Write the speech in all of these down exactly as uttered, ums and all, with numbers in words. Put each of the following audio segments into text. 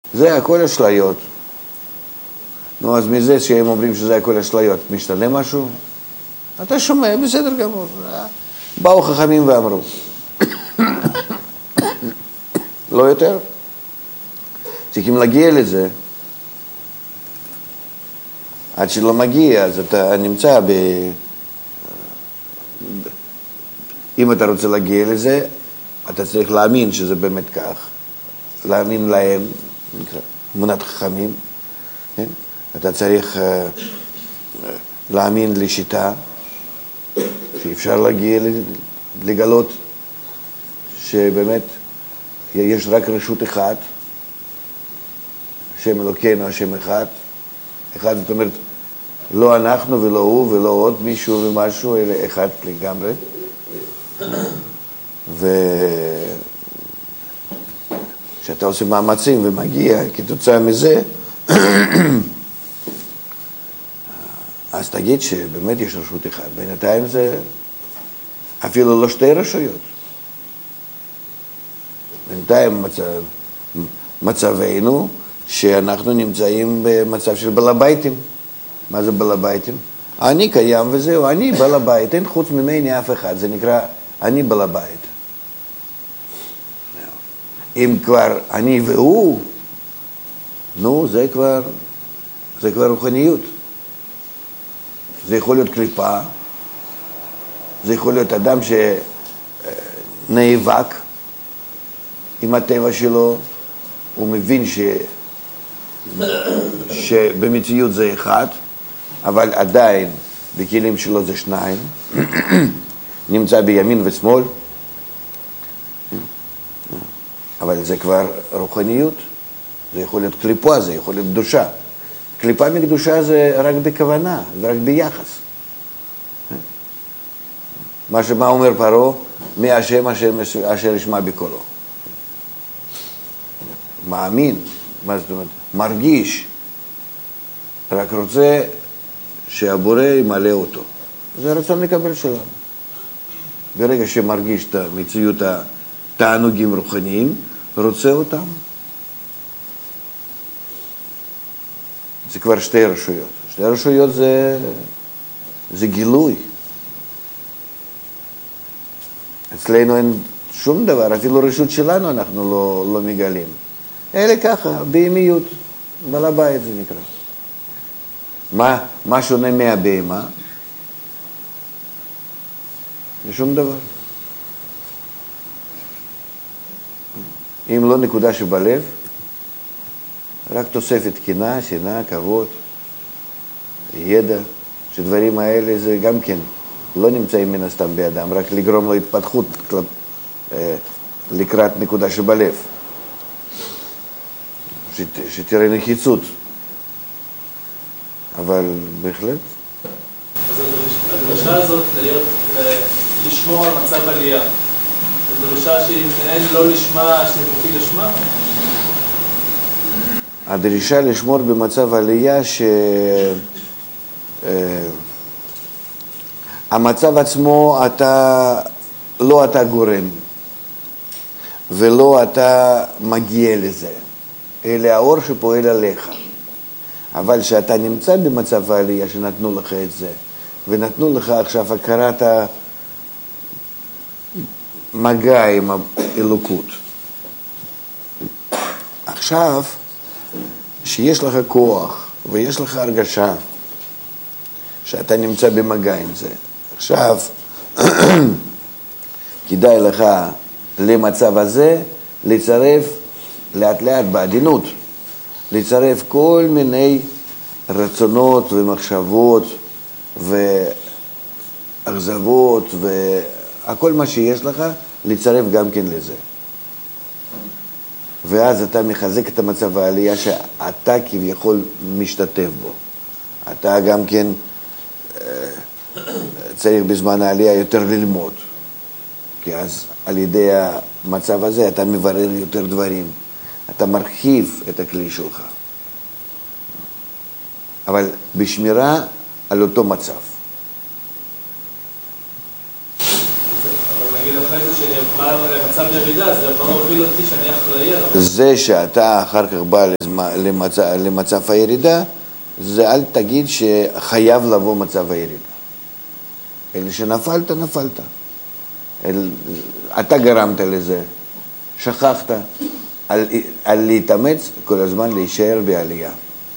זה הכל אשליות. נו, אז מזה שהם אומרים שזה הכל אשליות, משתנה משהו? אתה שומע, בסדר גמור. באו חכמים ואמרו. לא יותר? צריכים להגיע לזה. עד שלא מגיע, אז אתה נמצא ב... אם אתה רוצה להגיע לזה, אתה צריך להאמין שזה באמת כך. להאמין להם, נקרא, אמונת חכמים. כן? אתה צריך uh, להאמין לשיטה, שאפשר להגיע לגלות שבאמת יש רק רשות אחת, השם אלוקינו, השם אחד. אחד, זאת אומרת, לא אנחנו ולא הוא ולא עוד מישהו ומשהו, אלא אחד לגמרי. וכשאתה עושה מאמצים ומגיע כתוצאה מזה, אז תגיד שבאמת יש רשות אחת. בינתיים זה אפילו לא שתי רשויות. בינתיים מצב, מצבנו שאנחנו נמצאים במצב של בעל הביתים. מה זה בעל הביתים? אני קיים וזהו, אני בעל הבית, אין חוץ ממני אף אחד, זה נקרא אני בעל הבית. אם כבר אני והוא, נו, זה כבר, זה כבר רוחניות. זה יכול להיות קליפה, זה יכול להיות אדם שנאבק עם הטבע שלו, הוא מבין ש... שבמציאות זה אחד, אבל עדיין בכלים שלו זה שניים, נמצא בימין ושמאל, אבל זה כבר רוחניות, זה יכול להיות קליפה, זה יכול להיות קדושה. קליפה מקדושה זה רק בכוונה, זה רק ביחס. מה שמה אומר פרעה? מי השם אשר ישמע בקולו. מאמין, מה זאת אומרת? מרגיש, רק רוצה שהבורא ימלא אותו. זה רצון לקבל שלנו. ברגע שמרגיש את המציאות התענוגים רוחניים, רוצה אותם. זה כבר שתי רשויות. שתי רשויות זה, זה גילוי. אצלנו אין שום דבר, אפילו רשות שלנו אנחנו לא, לא מגלים. אלא ככה, בהמיות, בעל הבית זה נקרא. מה, מה שונה מהבהמה? זה שום דבר. אם לא נקודה שבלב, רק תוספת קנאה, שנאה, כבוד, ידע, שדברים האלה זה גם כן לא נמצאים מן הסתם באדם, רק לגרום לו התפתחות לקראת נקודה שבלב. שת, שתראה נחיצות. אבל בהחלט. אז הדרישה הזאת להיות, לשמור על מצב עלייה. זו דרישה שהיא מנהל לא לשמה, שנבוכי לשמה? הדרישה לשמור במצב עלייה ש... המצב עצמו אתה, לא אתה גורם, ולא אתה מגיע לזה, אלא האור שפועל עליך. אבל שאתה נמצא במצב העלייה שנתנו לך את זה, ונתנו לך עכשיו הכרת המגע עם האלוקות. עכשיו, שיש לך כוח ויש לך הרגשה שאתה נמצא במגע עם זה. עכשיו, כדאי לך למצב הזה לצרף לאט לאט בעדינות, לצרף כל מיני רצונות ומחשבות ואכזבות והכל מה שיש לך, לצרף גם כן לזה. ואז אתה מחזק את המצב העלייה שאתה כביכול משתתף בו. אתה גם כן צריך בזמן העלייה יותר ללמוד. כי אז על ידי המצב הזה אתה מברר יותר דברים. אתה מרחיב את הכלי שלך. אבל בשמירה על אותו מצב. אבל נגיד אחרי זה בא למצב ירידה, זה יכול להוביל אותי שאני אחראי עליו. זה שאתה אחר כך בא למצב, למצב הירידה, זה אל תגיד שחייב לבוא מצב הירידה. אלא שנפלת, נפלת. אל, אתה גרמת לזה, שכחת על, על להתאמץ כל הזמן להישאר בעלייה.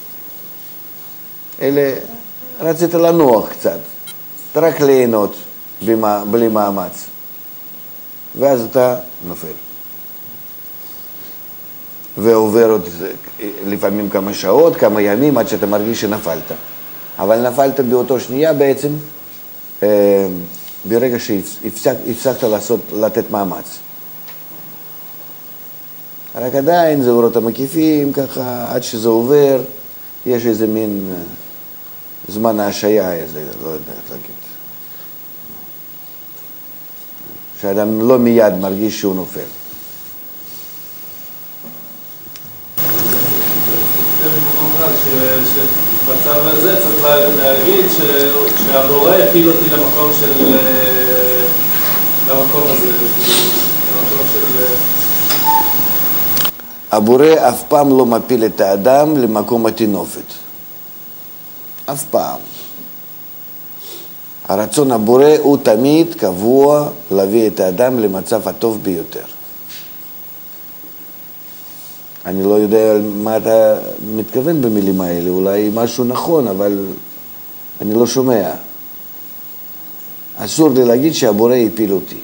אלה, רצית לנוח קצת, רק ליהנות במה, בלי מאמץ. ואז אתה נופל. ועובר עוד לפעמים כמה שעות, כמה ימים, עד שאתה מרגיש שנפלת. אבל נפלת באותו שנייה בעצם, אה, ברגע שהפסקת לעשות, לתת מאמץ. רק עדיין זה אורות המקיפים, ככה, עד שזה עובר, יש איזה מין זמן ההשעיה, איזה, לא יודע איך להגיד. שאדם לא מיד מרגיש שהוא נופל. שבצו הזה צריך להגיד שהבורא הפיל אותי למקום של... למקום הזה, למקום של... הבורא אף פעם לא מפיל את האדם למקום התינופת. אף פעם. הרצון הבורא הוא תמיד קבוע להביא את האדם למצב הטוב ביותר. אני לא יודע מה אתה מתכוון במילים האלה, אולי משהו נכון, אבל אני לא שומע. אסור לי להגיד שהבורא הפיל אותי.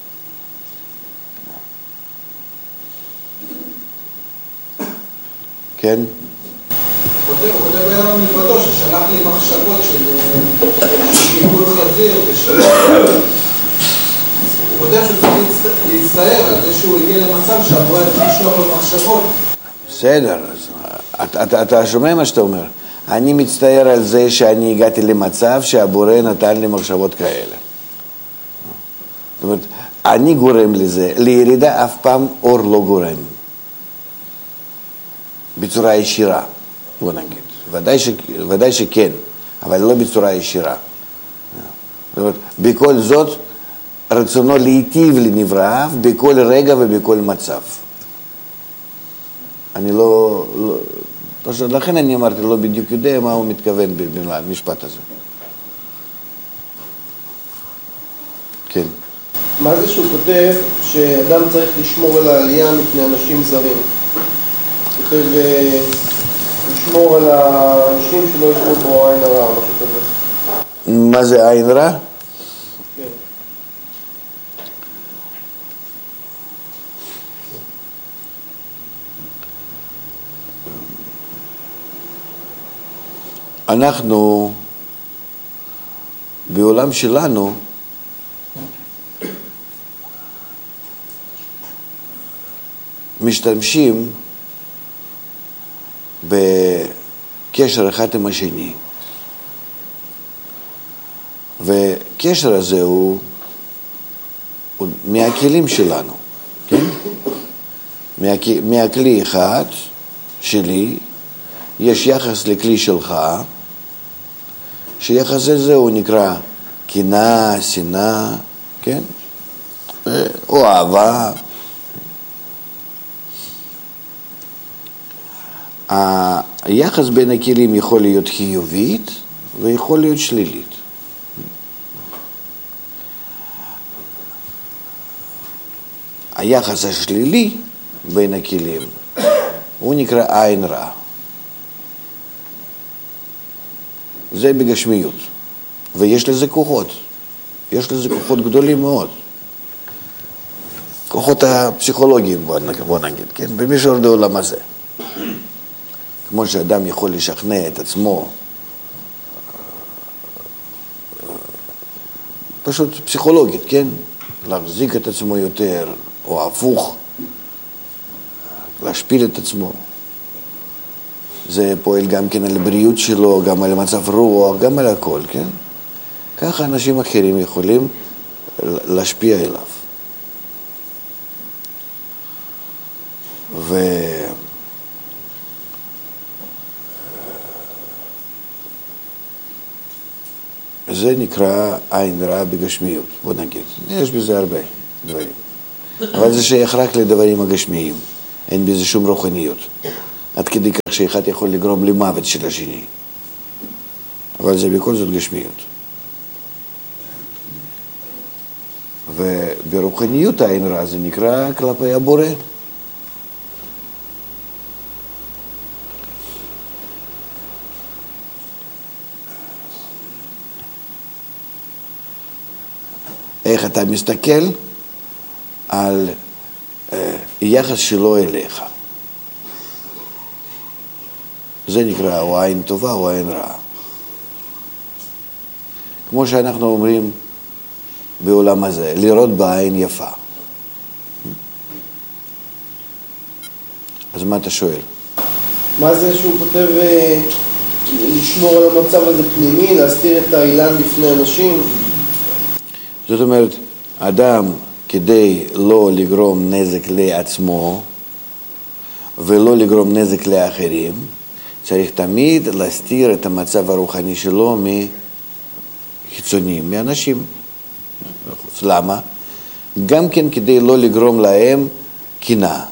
כן? הוא כותב לנו מלבדו ששלח לי מחשבות של גלגול חזיר ושלום. הוא כותב שהוא צריך להצטער על זה שהוא הגיע למצב שהבורא יכול לשלוח לו מחשבות. בסדר, אתה, אתה, אתה שומע מה שאתה אומר. אני מצטער על זה שאני הגעתי למצב שהבורא נתן לי מחשבות כאלה. זאת אומרת, אני גורם לזה, לירידה אף פעם אור לא גורם. בצורה ישירה, בוא נגיד. ודאי, ש, ודאי שכן, אבל לא בצורה ישירה. זאת אומרת, בכל זאת, רצונו להיטיב לנבראיו בכל רגע ובכל מצב. אני לא, לא, פשוט, לכן אני אמרתי, לא בדיוק יודע מה הוא מתכוון במשפט הזה. כן. מה זה שהוא כותב שאדם צריך לשמור על העלייה מפני אנשים זרים? הוא כותב לשמור על האנשים שלא ישמור בו עין הרע, משהו כזה. מה זה עין רע? כן. אנחנו בעולם שלנו משתמשים בקשר אחד עם השני, וקשר הזה הוא, הוא מהכלים שלנו, כן? מהכ... מהכלי אחד שלי יש יחס לכלי שלך, שיחס הזה הוא נקרא קנאה, שנאה, כן? או אהבה. היחס בין הכלים יכול להיות חיובית ויכול להיות שלילית. היחס השלילי בין הכלים הוא נקרא עין רע. זה בגשמיות, ויש לזה כוחות, יש לזה כוחות גדולים מאוד. כוחות הפסיכולוגיים, בוא נגיד, כן? במישור העולם הזה. כמו שאדם יכול לשכנע את עצמו, פשוט פסיכולוגית, כן? להחזיק את עצמו יותר, או הפוך, להשפיל את עצמו. זה פועל גם כן על הבריאות שלו, גם על מצב רוח, גם על הכל, כן? ככה אנשים אחרים יכולים להשפיע אליו. ו... זה נקרא עין רע בגשמיות, בוא נגיד. יש בזה הרבה דברים. אבל זה שייך רק לדברים הגשמיים, אין בזה שום רוחניות. עד כדי כך שאחד יכול לגרום למוות של השני. אבל זה בכל זאת גשמיות. וברוחניות העין רע זה נקרא כלפי הבורא. איך אתה מסתכל על אה, יחס שלו אליך. זה נקרא או עין טובה או עין רעה. כמו שאנחנו אומרים בעולם הזה, לראות בעין יפה. אז מה אתה שואל? מה זה שהוא כותב לשמור על המצב הזה פנימי, להסתיר את האילן בפני אנשים? זאת אומרת, אדם כדי לא לגרום נזק לעצמו ולא לגרום נזק לאחרים, צריך תמיד להסתיר את המצב הרוחני שלו מחיצוניים, מאנשים. למה? גם כן כדי לא לגרום להם קנאה.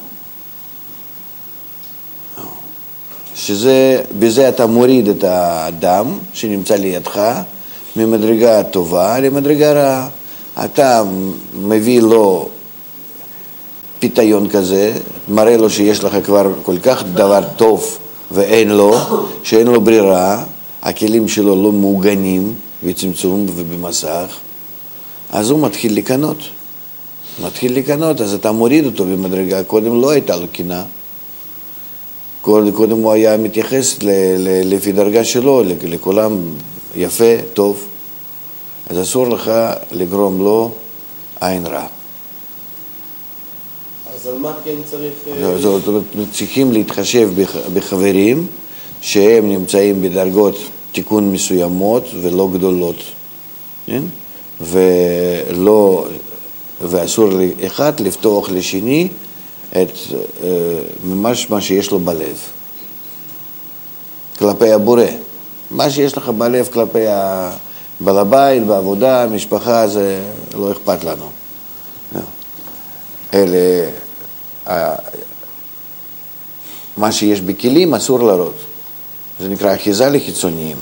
שזה, בזה אתה מוריד את האדם שנמצא לידך ממדרגה טובה למדרגה רעה. אתה מביא לו פיתיון כזה, מראה לו שיש לך כבר כל כך דבר טוב ואין לו, שאין לו ברירה, הכלים שלו לא מעוגנים בצמצום ובמסך, אז הוא מתחיל לקנות. מתחיל לקנות, אז אתה מוריד אותו במדרגה. קודם לא הייתה לו קנאה. קודם, קודם הוא היה מתייחס ל, ל, לפי דרגה שלו, לכולם יפה, טוב. אז אסור לך לגרום לו עין רע. אז על מה כן צריך... זאת אומרת, צריכים להתחשב בחברים שהם נמצאים בדרגות תיקון מסוימות ולא גדולות. כן? ולא, ואסור לאחד לפתוח לשני את ממש מה שיש לו בלב. כלפי הבורא. מה שיש לך בלב כלפי בעל הבית, בעבודה, משפחה, זה לא אכפת לנו. אלה, מה שיש בכלים אסור לראות. זה נקרא אחיזה לחיצוניים.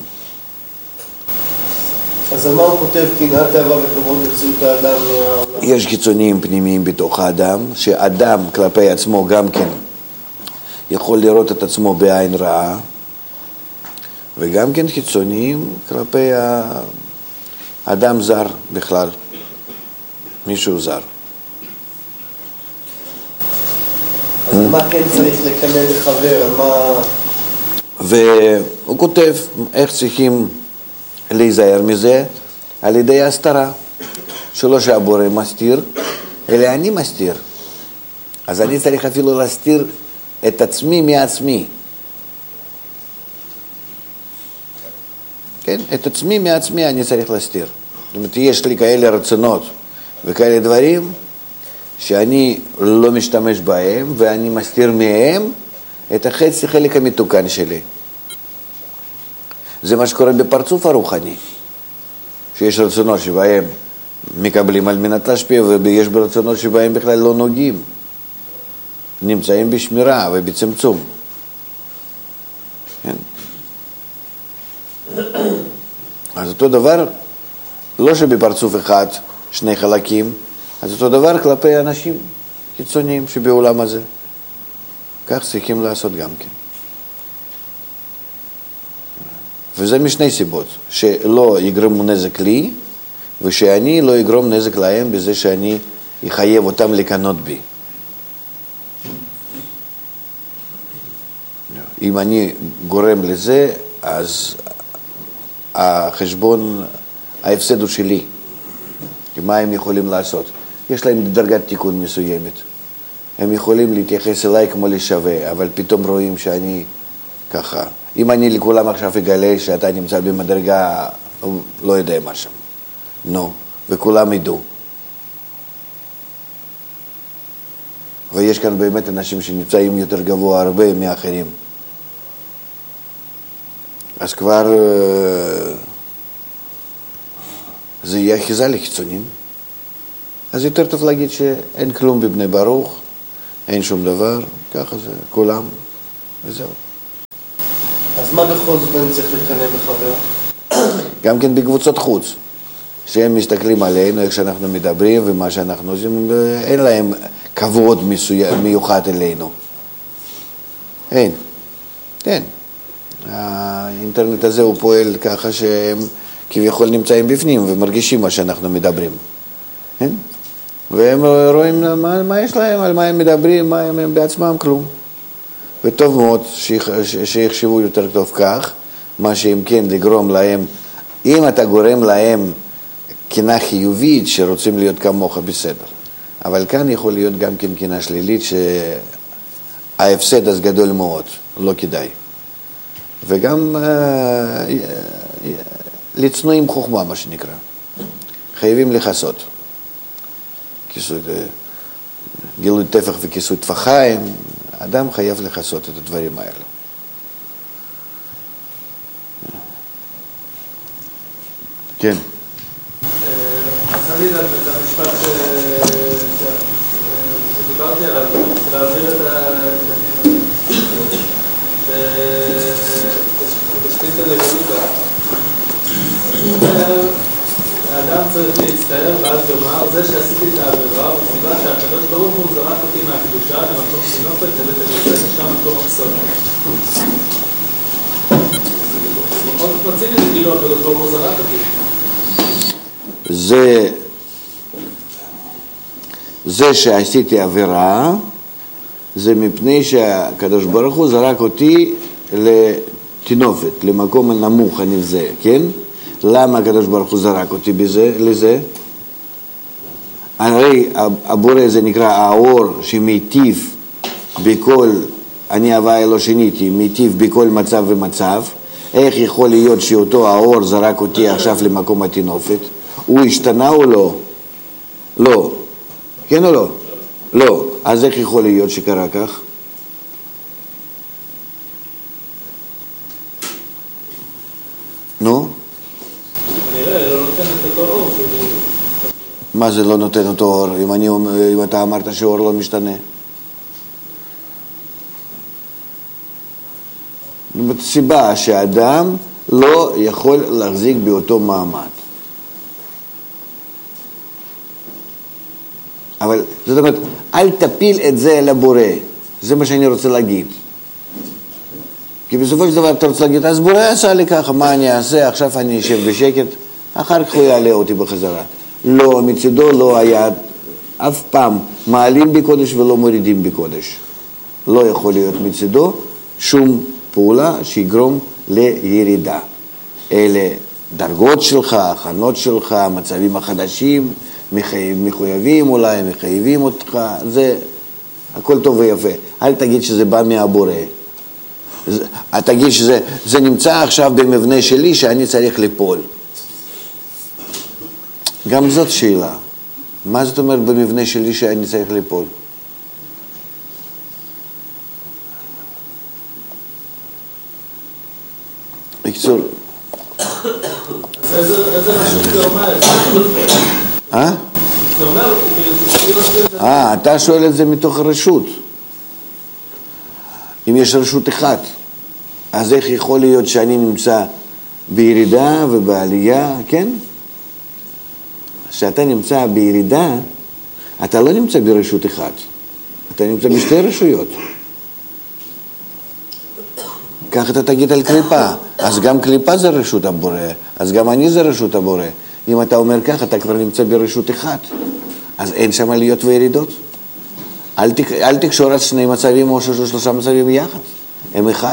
אז על מה הוא כותב קנאה, תאווה וכבוד לציות האדם? יש חיצוניים פנימיים בתוך האדם, שאדם כלפי עצמו גם כן יכול לראות את עצמו בעין רעה, וגם כן חיצוניים כלפי האדם זר בכלל, מישהו זר. אז מה כן צריך לקנא לחבר? על מה... והוא כותב איך צריכים להיזהר מזה על ידי ההסתרה, שלא שהבורא מסתיר, אלא אני מסתיר. אז אני צריך אפילו להסתיר את עצמי מעצמי. כן? את עצמי מעצמי אני צריך להסתיר. זאת אומרת, יש לי כאלה רצונות וכאלה דברים שאני לא משתמש בהם, ואני מסתיר מהם את החצי חלק המתוקן שלי. זה מה שקורה בפרצוף הרוחני, שיש רצונות שבהם מקבלים על מנת להשפיע, ויש ברצונות שבהם בכלל לא נוגעים, נמצאים בשמירה ובצמצום. כן? אז אותו דבר, לא שבפרצוף אחד שני חלקים, אז אותו דבר כלפי אנשים חיצוניים שבעולם הזה. כך צריכים לעשות גם כן. וזה משני סיבות, שלא יגרמו נזק לי, ושאני לא יגרום נזק להם בזה שאני אחייב אותם לקנות בי. אם אני גורם לזה, אז החשבון, ההפסד הוא שלי. מה הם יכולים לעשות? יש להם דרגת תיקון מסוימת. הם יכולים להתייחס אליי כמו לשווה, אבל פתאום רואים שאני ככה. אם אני לכולם עכשיו אגלה שאתה נמצא במדרגה, לא יודע מה שם. נו, וכולם ידעו. ויש כאן באמת אנשים שנמצאים יותר גבוה הרבה מאחרים. אז כבר זה יהיה אחיזה לחיצונים. אז יותר טוב להגיד שאין כלום בבני ברוך, אין שום דבר, ככה זה, כולם, וזהו. אז מה בכל זאת אני צריך להתקנא בחבר? גם כן בקבוצות חוץ, שהם מסתכלים עלינו, איך שאנחנו מדברים ומה שאנחנו עושים, אין להם כבוד מיוחד אלינו. אין, אין. האינטרנט הזה הוא פועל ככה שהם כביכול נמצאים בפנים ומרגישים מה שאנחנו מדברים. אין? והם רואים מה, מה יש להם, על מה הם מדברים, מה הם, הם בעצמם כלום. וטוב מאוד שיחשבו יותר טוב כך, מה שאם כן לגרום להם, אם אתה גורם להם קינה חיובית שרוצים להיות כמוך בסדר. אבל כאן יכול להיות גם כן קינה שלילית שההפסד אז גדול מאוד, לא כדאי. וגם אה, לצנועים חוכמה, מה שנקרא. חייבים לחסות. כיסוי, גילוי טפח וכיסוי טפחיים, אדם חייב לחסות את הדברים האלה. כן. מצאתי את המשפט שדיברתי עליו, להעביר את העניינים. בשתית לגלותה. האדם צריך להצטער ואז יאמר, זה שעשיתי את העבירה, בסיבה שהקדוש ברוך הוא זרק אותי מהקדושה למקום סינופת, לבית הכנסת, ושם מקום הקסון. בכל זאת מציג את זה כאילו, הקדוש ברוך הוא זרק אותי. זה, זה שעשיתי עבירה, זה מפני שהקדוש ברוך הוא זרק אותי לתינופת, למקום הנמוך הנבזה, כן? למה הקדוש ברוך הוא זרק אותי בזה, לזה? הרי הבורא זה נקרא האור שמיטיב בכל, אני הוויה לא שיניתי, מיטיב בכל מצב ומצב. איך יכול להיות שאותו האור זרק אותי עכשיו למקום התינופת? הוא השתנה או לא? לא. כן או לא? לא. אז איך יכול להיות שקרה כך? נו? נראה, לא נותן את אותו אור. מה זה לא נותן אותו אור? אם, אני, אם אתה אמרת שאור לא משתנה. זאת סיבה שאדם לא יכול להחזיק באותו מעמד. אבל זאת אומרת, אל תפיל את זה לבורא. זה מה שאני רוצה להגיד. כי בסופו של דבר אתה רוצה להגיד, אז בורא עשה לי ככה, מה אני אעשה? עכשיו אני אשב בשקט, אחר כך הוא יעלה אותי בחזרה. לא, מצידו לא היה אף פעם מעלים בקודש ולא מורידים בקודש. לא יכול להיות מצידו שום פעולה שיגרום לירידה. אלה דרגות שלך, הכנות שלך, מצבים החדשים, מחויבים אולי, מחייבים אותך, זה הכל טוב ויפה. אל תגיד שזה בא מהבורא. תגיד שזה זה נמצא עכשיו במבנה שלי שאני צריך ליפול. גם זאת שאלה. מה זאת אומרת במבנה שלי שאני צריך ליפול? בקיצור. אז איזה רשות זה אומר? אה? זה אומר... אה, אתה שואל את זה מתוך הרשות. אם יש רשות אחת, אז איך יכול להיות שאני נמצא בירידה ובעלייה, כן? כשאתה נמצא בירידה, אתה לא נמצא ברשות אחת, אתה נמצא בשתי רשויות. כך אתה תגיד על קליפה, אז גם קליפה זה רשות הבורא, אז גם אני זה רשות הבורא. אם אתה אומר כך, אתה כבר נמצא ברשות אחת, אז אין שם עליות וירידות. אל, תק, אל תקשור על שני מצבים או שלושה מצבים יחד, הם אחד.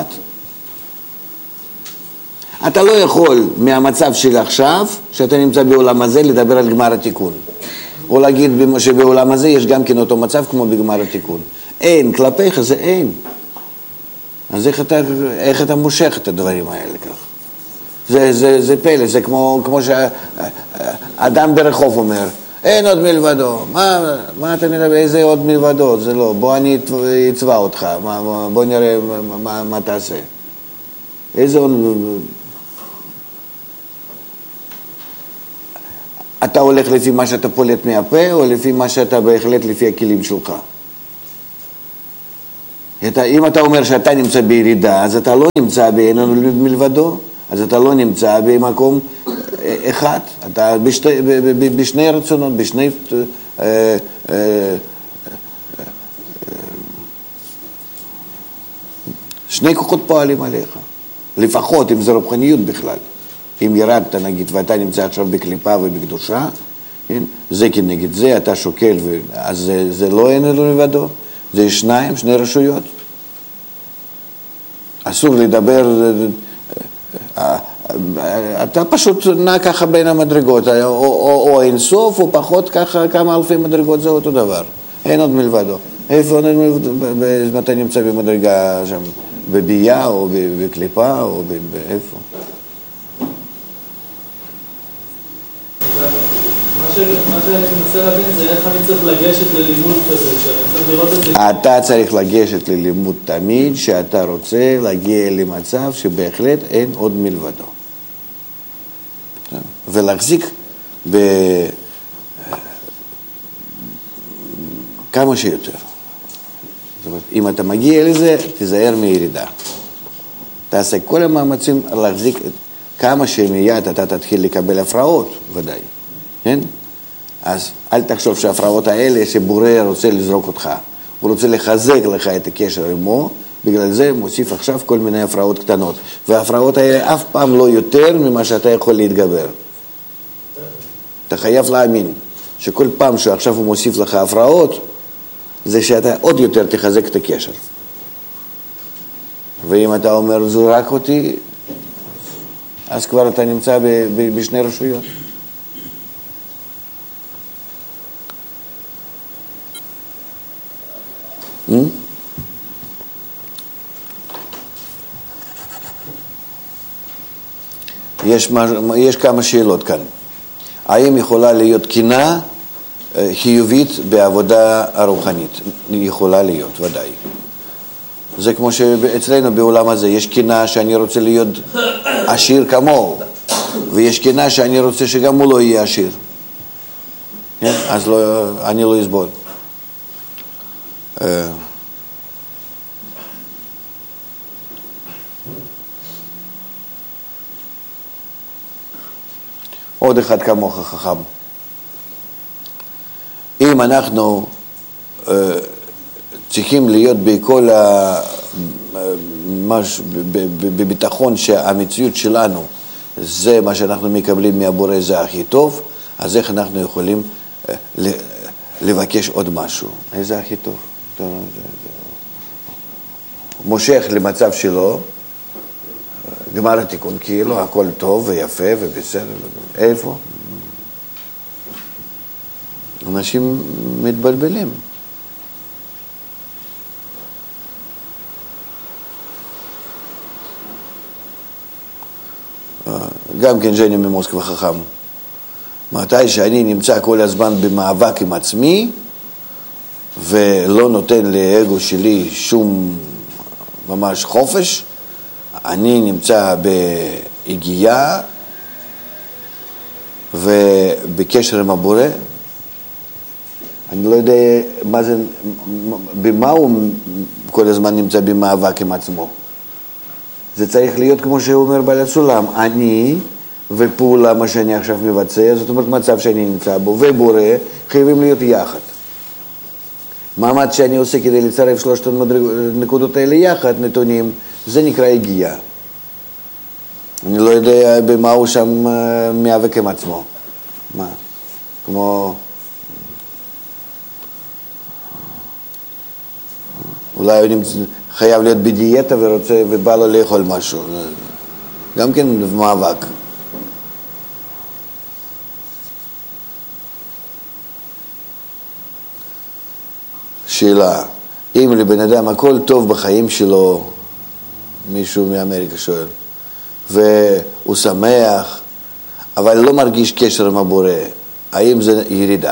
אתה לא יכול מהמצב של עכשיו, שאתה נמצא בעולם הזה, לדבר על גמר התיקון. או להגיד שבעולם הזה יש גם כן אותו מצב כמו בגמר התיקון. אין, כלפיך זה אין. אז איך אתה, איך אתה מושך את הדברים האלה כך? זה, זה, זה פלא, זה כמו, כמו שאדם ברחוב אומר, אין עוד מלבדו. מה, מה אתה מדבר? איזה עוד מלבדו? זה לא. בוא אני אצבע אותך. מה, בוא נראה מה, מה, מה תעשה. איזה עוד... אתה הולך לפי מה שאתה פולט מהפה, או לפי מה שאתה בהחלט לפי הכלים שלך. אתה, אם אתה אומר שאתה נמצא בירידה, אז אתה לא נמצא באין עוד מלבדו, אז אתה לא נמצא במקום אחד, אתה בשתי, בשני רצונות, בשני... אה, אה, שני כוחות פועלים עליך, לפחות אם זה רוחניות בכלל. אם ירדת נגיד ואתה נמצא עכשיו בקליפה ובקדושה, כן? זה כנגד זה, אתה שוקל, ו... אז זה, זה לא אין אלו לבדו, זה שניים, שני רשויות. אסור לדבר, אתה פשוט נע ככה בין המדרגות, או, או, או אין סוף, או פחות ככה כמה אלפי מדרגות, זה אותו דבר. אין עוד מלבדו. איפה עוד מלבדו? אתה נמצא במדרגה שם, בבייה, או בקליפה, או באיפה? מה שאני מנסה להבין זה איך אני צריך לגשת ללימוד כזה, צריך לראות את זה. אתה צריך לגשת ללימוד תמיד, שאתה רוצה להגיע למצב שבהחלט אין עוד מלבדו. ולהחזיק ב... כמה שיותר. זאת אומרת, אם אתה מגיע לזה, תזהר מירידה. תעשה כל המאמצים להחזיק כמה שמיד אתה תתחיל לקבל הפרעות, ודאי. כן? אז אל תחשוב שההפרעות האלה שבורא רוצה לזרוק אותך. הוא רוצה לחזק לך את הקשר עמו, בגלל זה מוסיף עכשיו כל מיני הפרעות קטנות. וההפרעות האלה אף פעם לא יותר ממה שאתה יכול להתגבר. אתה חייב להאמין שכל פעם שעכשיו הוא מוסיף לך הפרעות, זה שאתה עוד יותר תחזק את הקשר. ואם אתה אומר זורק אותי, אז כבר אתה נמצא ב- ב- בשני רשויות. יש, יש כמה שאלות כאן. האם יכולה להיות קינה חיובית בעבודה הרוחנית? יכולה להיות, ודאי. זה כמו שאצלנו בעולם הזה יש קינה שאני רוצה להיות עשיר כמוהו, ויש קינה שאני רוצה שגם הוא לא יהיה עשיר. כן? אז לא, אני לא אסבול. עוד אחד כמוך חכם. אם אנחנו uh, צריכים להיות בכל ה... מש... בביטחון שהמציאות שלנו זה מה שאנחנו מקבלים מהבורא זה הכי טוב, אז איך אנחנו יכולים uh, לבקש עוד משהו? איזה הכי טוב? מושך למצב שלו, גמר התיקון, כאילו הכל טוב ויפה ובסדר. איפה? אנשים מתבלבלים. גם כן ז'ני ממוסקבה חכם. מתי שאני נמצא כל הזמן במאבק עם עצמי, ולא נותן לאגו שלי שום ממש חופש, אני נמצא בהגיעה ובקשר עם הבורא. אני לא יודע מה זה, במה הוא כל הזמן נמצא במאבק עם עצמו. זה צריך להיות כמו שהוא אומר בעל הסולם, אני ופעולה מה שאני עכשיו מבצע, זאת אומרת מצב שאני נמצא בו, ובורא חייבים להיות יחד. מעמד שאני עושה כדי לצרף שלושת הנקודות האלה יחד, נתונים, זה נקרא הגיעה. אני לא יודע במה הוא שם מאבק עם עצמו. מה? כמו... אולי הוא נמצא, חייב להיות בדיאטה ורוצה, ובא לו לאכול משהו. גם כן מאבק. שאלה, אם לבן אדם הכל טוב בחיים שלו, מישהו מאמריקה שואל, והוא שמח, אבל לא מרגיש קשר עם הבורא, האם זה ירידה?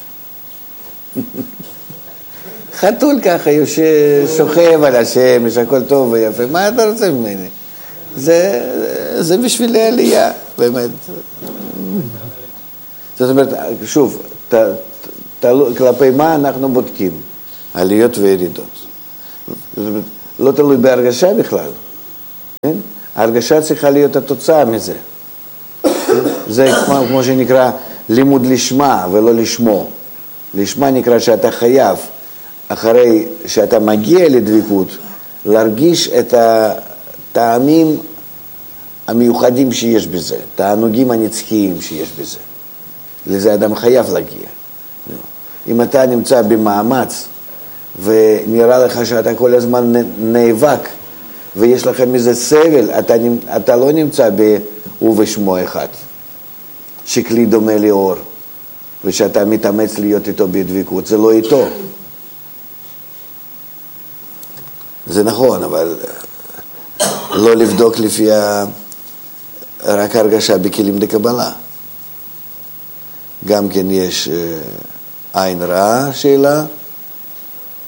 חתול ככה יושב, שוכב על השמש, הכל טוב ויפה, מה אתה רוצה ממני? זה, זה בשביל העלייה, באמת. זאת אומרת, שוב, ת, ת, כלפי מה אנחנו בודקים? עליות וירידות. זאת אומרת, לא תלוי בהרגשה בכלל. כן? ההרגשה צריכה להיות התוצאה מזה. זה כמו, כמו שנקרא לימוד לשמה ולא לשמו. לשמה נקרא שאתה חייב, אחרי שאתה מגיע לדבקות, להרגיש את הטעמים המיוחדים שיש בזה, תענוגים הנצחיים שיש בזה. לזה אדם חייב להגיע. אם אתה נמצא במאמץ ונראה לך שאתה כל הזמן נאבק ויש לכם מזה סבל, אתה, אתה לא נמצא ב"הוא ושמו אחד", שכלי דומה לאור, ושאתה מתאמץ להיות איתו בדבקות, זה לא איתו. זה נכון, אבל לא לבדוק לפי ה... רק הרגשה בכלים לקבלה. גם כן יש עין רעה, שאלה,